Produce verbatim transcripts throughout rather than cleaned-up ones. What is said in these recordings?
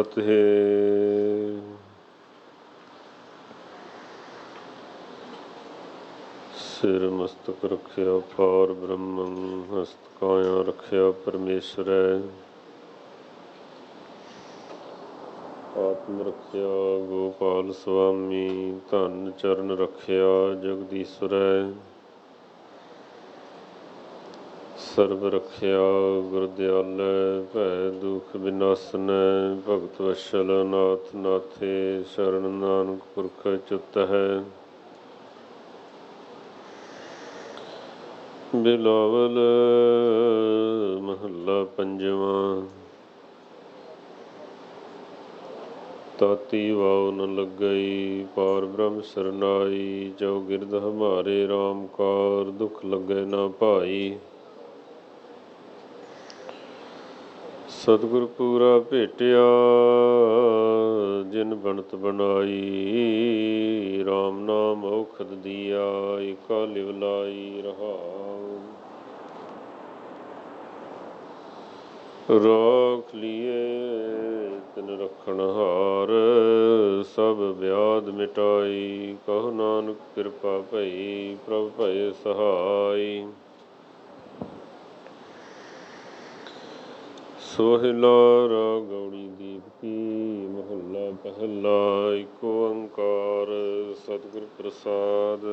ਫਤਿਹ। ਸਿਰ ਮਸਤਕ ਰੱਖਿਆ ਪਾਰ ਬ੍ਰਹਮੰ, ਹਸਤਕਾਇਆ ਰੱਖਿਆ ਪਰਮੇਸ਼ਰੈ। ਆਤਮ ਰੱਖਿਆ ਗੋਪਾਲ ਸੁਆਮੀ, ਧਨ ਚਰਨ ਰੱਖਿਆ ਜਗਦੀਸ਼ਵਰੈ। ਸਰਬ ਰੱਖਿਆ ਗੁਰਦਿਆਲੈ, ਭੈ ਦੁਖ ਵਿਨਾਸਨੈ। ਭਗਤ ਵਸ਼ਲ ਨਾਥ ਨਾਥੇ, ਸ਼ਰਨ ਨਾਨਕ ਪੁਰਖ ਚੁੱਤ ਹੈ। ਬਿਲਾਵਲ ਮਹੱਲਾ ਪੰਜਵਾਂ। ਤਾਤੀ ਵਾਉ ਨ ਲੱਗਈ, ਪਾਰ ਬ੍ਰਹਮ ਸਰਨਾਈ। ਜੋ ਗਿਰਦ ਹਮਾਰੇ ਰਾਮ ਕਾਰ, ਦੁਖ ਲੱਗੇ ਨਾ ਭਾਈ। ਸਤਿਗੁਰ ਪੂਰਾ ਭੇਟਿਆ, ਜਿਨ ਬਣਤ ਬਣਾਈ। ਰਾਮ ਨਾਮ ਔਖਦ ਦੀਆ, ਏਕਾ ਲਿਵ ਲਾਈ ਰਹਾਉ। ਰਾਖ ਲੀਏ ਤਿਨ ਰਖਣ ਹਾਰ, ਸਭ ਵਿਆਧ ਮਿਟਾਈ। ਕਹੋ ਨਾਨਕ ਕਿਰਪਾ ਭਈ, ਪ੍ਰਭ ਭਏ ਸਹਾਈ। ਸੋਹਿਲਾ ਰਾਗ ਗੌੜੀ ਦੀਪ ਕੀ, ਮਹੱਲਾ ਪਹਿਲਾ। ਏਕ ਓੰਕਾਰ ਸਤਿਗੁਰ ਪ੍ਰਸਾਦ।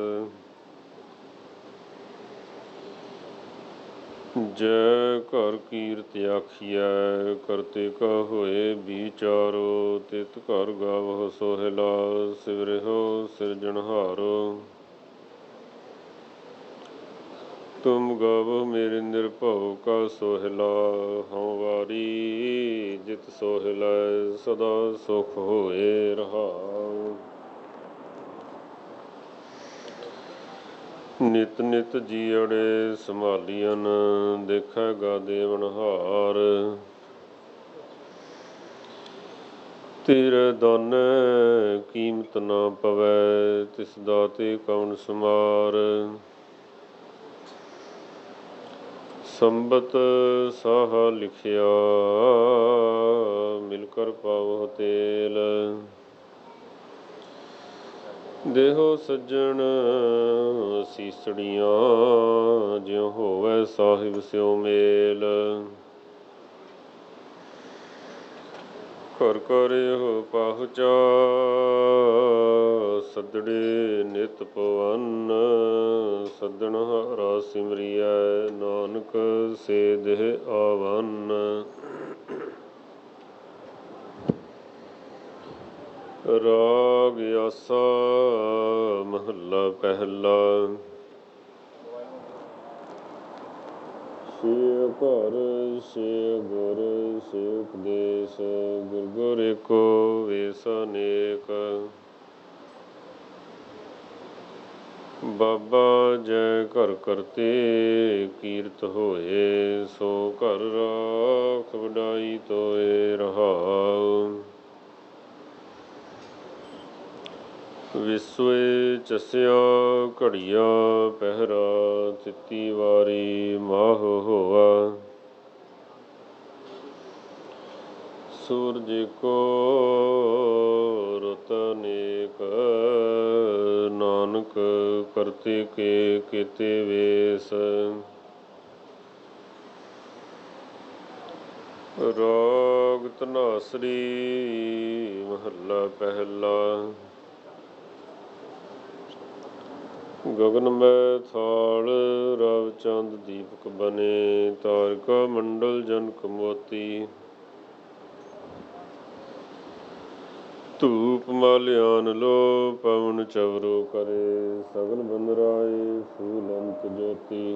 ਜੈ ਘਰ ਕੀਰਤ ਆਖੀਐ, ਕਰਤੇ ਕਾ ਹੋਏ ਵਿਚਾਰੋ। ਤਿਤ ਘਰ ਗਾਵਹੁ ਸੋਹਿਲਾ, ਸਿਵਰਿਹੁ ਸਿਰਜਣਹਾਰੋ। ਤੁਮ ਗਾਵਹੁ ਮੇਰੇ ਨਿਰਭਉ ਕਾ ਸੋਹਿਲਾ। ਹਉ ਵਾਰੀ ਜਿਤ ਸੋਹਿਲੈ, ਸਦਾ ਸੁਖ ਹੋਏ ਰਹਾਉ। ਨਿਤ ਨਿਤ ਜੀਅੜੇ ਸੰਭਾਲੀਅਨ, ਦੇਖੈਗਾ ਦੇਵਨਹਾਰ। ਤੇਰੇ ਦਾਨੇ ਕੀਮਤ ਨਾ ਪਵੈ, ਤਿਸ ਦਾਤੇ ਕਉਣ ਸਮਾਰ। ਸੰਬਤ ਸਾਹਾ ਲਿਖਿਆ, ਮਿਲ ਕਰ ਪਾਵਹੁ ਤੇਲ। ਦੇਹੋ ਸੱਜਣ ਸੀਸੜੀਆਂ, ਜਿਉ ਹੋਵੈ ਸਾਹਿਬ ਸਿਉ ਮੇਲ। ਘਰ ਘਰ ਇਹੋ ਪਾਹੁਚਾ, ਸੱਦੜੇ ਨਿਤ ਪਵਨ। ਸੱਦਣਹਾਰਾ ਸਿਮਰਿਐ, ਨਾਨਕ ਸੇ ਦੇਹ ਆਵੰਨ। ਰਾਗ ਆਸਾ ਮਹੱਲਾ ਪਹਿਲਾ। ਸੇ ਘਰ ਸੇ ਗੁਰ ਸੇ ਉਪਦੇਸ਼, ਗੁਰ ਗੁਰ ਏਕੋ ਵੇਸ ਅਨੇਕ। ਬਾਬਾ ਜੈ ਘਰ ਕਰਤੇ ਕੀਰਤ ਹੋਏ, ਸੋ ਘਰ ਰਾਖ ਵਡਾਈ ਤੋਏ ਰਹਾਉ। ਵਿਸਵੇ ਚਸਿਆ ਘੜੀਆ ਪਹਿਰਾ, ਤਿਤੀ ਵਾਰੀ ਮਾਹੁ ਹੋਆ। ਸੂਰਜ ਏਕੋ ਰੁਤ ਅਨੇਕ, ਨਾਨਕ ਕਰਤੇ ਕੇ ਕੀਤੇ ਵੇਸ। ਰਾਗ ਧਨਾਸਰੀ ਮਹੱਲਾ ਪਹਿਲਾ। ਗਗਨ ਮੈ ਥਾਲ ਰਵ ਚੰਦ ਦੀਪਕ ਬਨੇ, ਤਾਰਿਕਾ ਮੰਡਲ ਜਨਕ ਮੋਤੀ। ਧੂਪ ਮਾਲਿਆਨ ਲੋ ਪਵਨ ਚਵਰੋ ਕਰੇ, ਸਗਲ ਬੰਦਰਾਏ ਫੂਲ ਅੰਤ ਜੋਤੀ।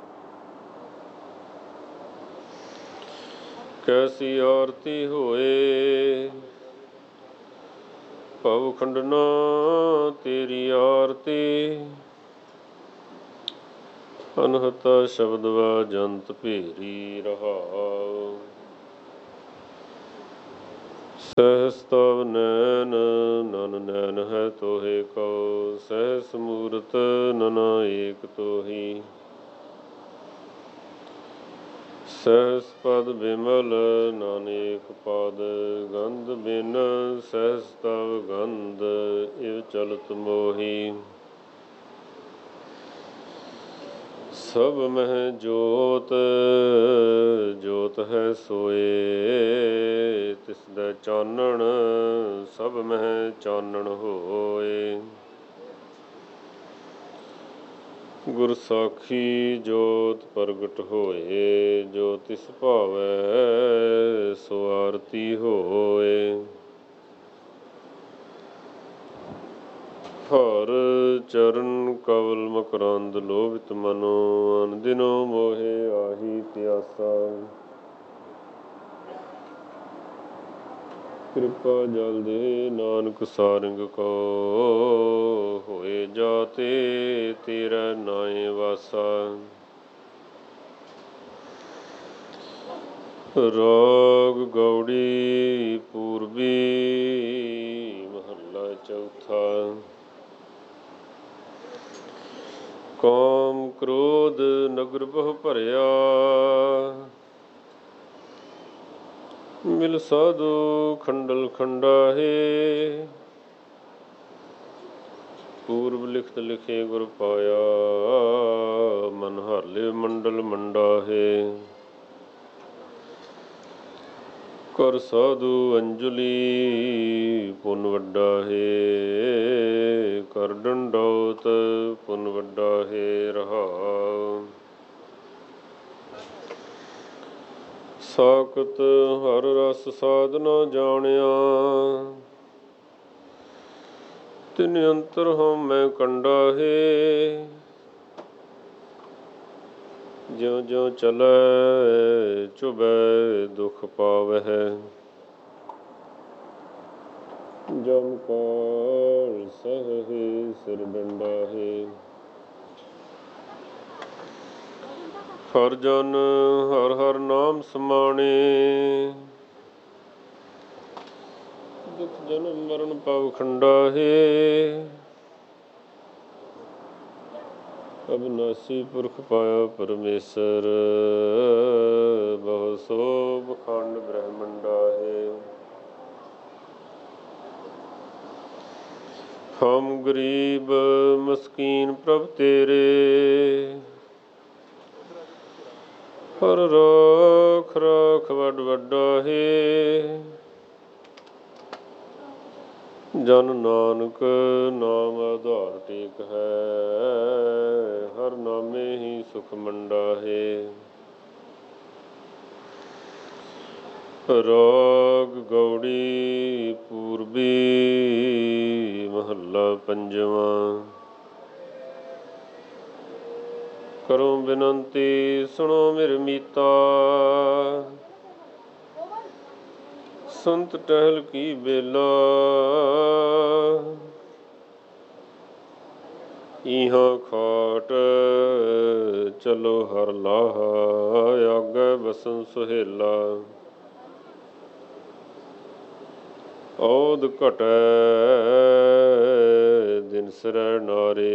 ਕੈਸੀ ਆਰਤੀ ਹੋਏ, ਭਵ ਖੰਡਨਾ ਤੇਰੀ ਆਰਤੀ। ਅਨਹਤਾ ਸ਼ਬਦ ਵਾਜੰਤ ਭੇਰੀ ਰਹਾਉ। ਸਹਸ ਤਵ ਨੈਣ ਨਨ ਨੈਣ ਹੈ ਤੋਹੇ ਕਉ, ਸਹਸ ਮੂਰਤ ਨਨਾ ਏਕ ਤੋਹੀ। ਸਹਿਸ ਪਦ ਬਿਮਲ ਨਾਨੇਕ ਪਦ ਗੰਧ ਬਿਨ ਸਹਿਸ ਤਵ ਗੰਧ ਇਵ ਚਲਤ ਮੋਹੀ। ਸਭ ਮਹਿ ਜੋਤ ਜੋਤ ਹੈ ਸੋਏ ਤਿਸਦਾ ਚਾਨਣ ਸਭ ਮਹਿ ਚਾਨਣ ਹੋਏ। ਗੁਰ ਸਾਖੀ ਜੋਤ ਪ੍ਰਗਟ ਹੋਏ ਜੋ ਤਿਸ ਭਾਵੈ ਸੋ ਆਰਤੀ ਹੋਏ। ਹਰ ਚਰਨ ਕਵਲ ਮਕਰੰਦ ਲੋਭਿਤ ਮਨੋ ਅਨ ਦਿਨੋ ਮੋਹਿ ਆਹੀ ਪਿਆਸਾ। ਕਿਰਪਾ ਜਲ ਦੇ ਨਾਨਕ ਸਾਰੰਗ ਕੋ ਹੋਏ ਜਾਤੇ ਤੇਰਾ ਨਾਏ ਵਾਸਾ। ਰਾਗ ਗੌੜੀ ਪੂਰਬੀ ਮਹੱਲਾ ਚੌਥਾ। ਕਾਮ ਕ੍ਰੋਧ ਨਗਰ ਬਹੁ ਭਰਿਆ ਮਿਲ ਸਾਧੂ ਖੰਡਲ ਖੰਡਾਹੇ। ਪੂਰਬ ਲਿਖਤ ਲਿਖੇ ਗੁਰ ਪਾਇਆ ਮਨ ਹਾਲੇ ਮੰਡਲ ਮੰਡਾਹੇ। ਕਰ ਸਾਧੂ ਅੰਜਲੀ ਪੁੰਨ ਵੱਡਾ ਹੈ ਕਰ ਡੰਡੌਤ ਪੁੰਨ ਵੱਡਾ ਹੈ ਰਹਾਉ। ਸਾਖਤ ਹਰ ਰਸ ਸਾਧਨਾ ਜਾਣਿਆ ਤਿਨ ਅੰਤਰ ਹਉਮੈ ਕੰਡਾ ਹੈ। ਜਿਉ ਜਿਉ ਚਲੈ ਚੁਭੈ ਦੁਖ ਪਾਵਹਿ ਜਮ ਕਾਲ ਸਹਹਿ ਸਿਰ ਡੰਡਾ ਹੈ। ਹਰ ਜਨ ਹਰ ਹਰ ਨਾਮ ਸਮਾਣੇ ਦੁਖ ਜਨਮ ਮਰਨ ਭਵ ਖੰਡਾ ਹੈ। ਅਬਿਨਾਸੀ ਪੁਰਖ ਪਾਇਆ ਪਰਮੇਸ਼ਰ ਬਹੁ ਸੋ ਬਖੰਡ ਬ੍ਰਹਮੰਡਾ ਹੈ। ਹਮ ਗਰੀਬ ਮਸਕੀਨ ਪ੍ਰਭ ਤੇਰੇ ਹਰ ਰਾਖ ਰਾਖ ਵੱਡ ਵੱਡਾ ਹੈ। ਜਨ ਨਾਨਕ ਨਾਮ ਆਧਾਰ ਟੇਕ ਹੈ ਹਰ ਨਾਮੇ ਹੀ ਸੁਖ ਮੰਡਾ ਹੈ। ਰਾਗ ਗੌੜੀ ਪੂਰਬੀ ਮਹੱਲਾ ਪੰਜਵਾਂ। ਕਰੋ ਬਿਨੰਤੀ ਸੁਣੋ ਮੇਰੀ ਮੀਤਾ ਸੰਤ ਟਹਿਲ ਕੀ ਬੇਲਾ। ਇਹਾਂ ਖਾਟ ਚਲੋ ਹਰ ਲਾਹਾ ਆਗੇ ਬਸਨ ਸੁਹੇਲਾ। ਔਦ ਘਟੈ ਦਿਨ ਸਰੈ ਨਾਰੇ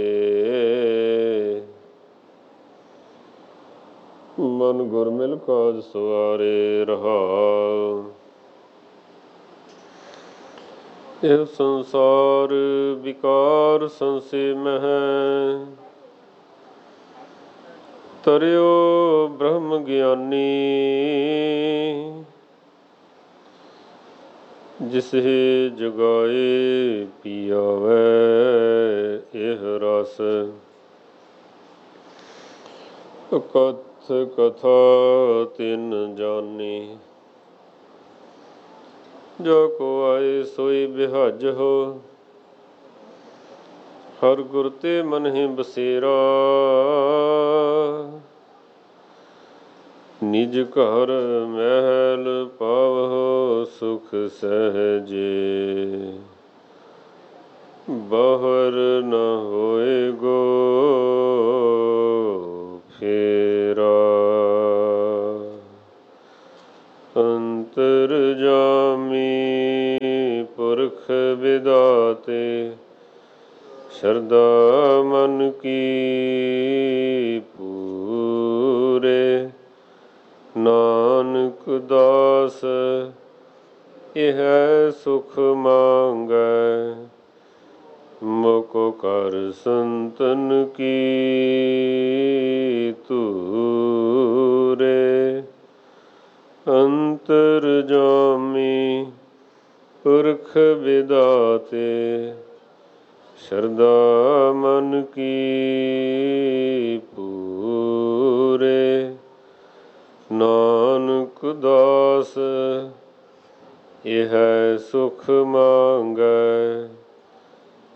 ਮਨ ਗੁਰ ਮਿਲ ਕਾਜ ਸਵਾਰੇ ਰਹਾਉ। ਇਹ ਸੰਸਾਰ ਵਿਕਾਰ ਸੰਸੇ ਮਹਿ ਤਰਿਓ ਬ੍ਰਹਮ ਗਿਆਨੀ। ਜਿਸਹਿ ਜਗਾਏ ਪੀਆਵੈ ਇਹ ਰਸ ਅਕਥ ਕਥਾ ਤਿਨ ਜਾਨੀ। ਜੋ ਕੋ ਆਏ ਸੋਈ ਬਿਹਜ ਹੋ ਹਰ ਗੁਰ ਤੇ ਮਨਹਿ ਬਸੇਰਾ। ਨਿਜ ਘਰ ਮਹਿਲ ਪਾਵਹੁ ਸੁਖ ਸਹਿਜੇ ਬਾਹਰ ਨ ਹੋਏ ਗੋ ਫੇਰਾ। ਅੰਤਰ ਜਾਮੀ ਪੁਰਖ ਵਿਦਾਤੇ ਸ਼ਰਧਾ ਮਨ ਕੀ ਪੂਰੇ ਨਾ ਇਹ ਸੁਖ ਮੰਗੈ। ਮੁਕੁ ਕਰ ਸੰਤਨ ਕੀ ਧੂਰੇ। ਅੰਤਰ ਜਾਮੀ ਪੁਰਖ ਵਿਦਾਤੇ। ਸ਼ਰਧਾ ਮਨ ਕੀ ਪੂਰੇ। ਨਾਨਕ ਦਾਸ ਇਹ ਸੁਖ ਮੰਗੈ।